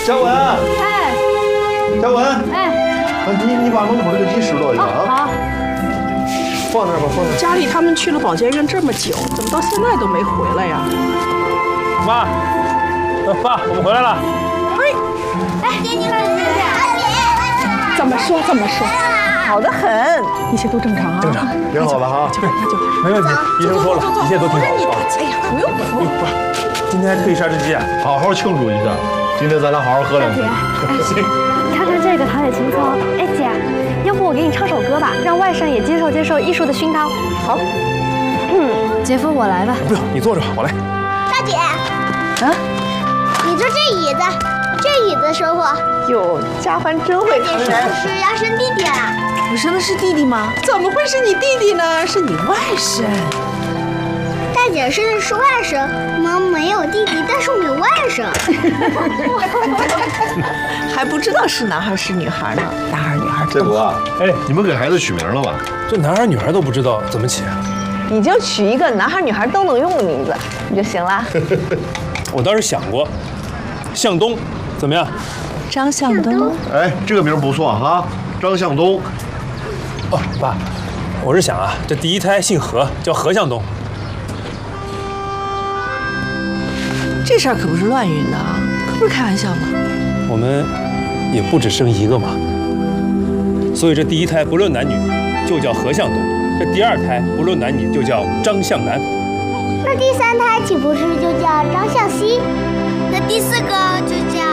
嘉文， 哎， 嘉文， 哎， 你把门口这个鸡拾掇一下啊。 好。 放那儿吧，放那儿。 家里他们去了保健院这么久，怎么到现在都没回来呀？ 妈，爸，我们回来了。 哎，姐，你们怎么说？好得很，一切都正常啊。 正常， 挺好的哈。 那就没问题。医生说了，一切都挺好的。 哎呀，不用。 今天还特意杀只鸡啊！ 好好庆祝一下，今天咱俩好好喝两杯。 行。 你看看这个陶冶情操。哎，姐，要不我给你唱首歌吧，让外甥也接受艺术的熏陶。 好。 姐夫，我来吧。 不用，你坐着，我来。 大姐，你坐这椅子说话。 哟，家欢真会姐是不是要生弟弟啦？ 我生的是弟弟吗？怎么会是你弟弟呢？是你外甥。 大姐生的是外甥，我们没有弟弟，但是我们有外甥。 还不知道是男孩是女孩呢，男孩女孩这不啊， 哎， 你们给孩子取名了吧？ 这男孩女孩都不知道怎么起啊？ 你就取一个男孩女孩都能用的名字，你就行了。 我倒是想过，向东，怎么样？ 张向东。 哎，这个名不错哈，张向东。 哦，爸，我是想啊，这第一胎姓何，叫何向东。 这事儿可不是乱运的啊，可不是开玩笑的。 我们也不只生一个嘛，所以这第一胎不论男女，就叫何向东；这第二胎不论男女，就叫张向南。 那第三胎岂不是就叫张向西？那第四个就叫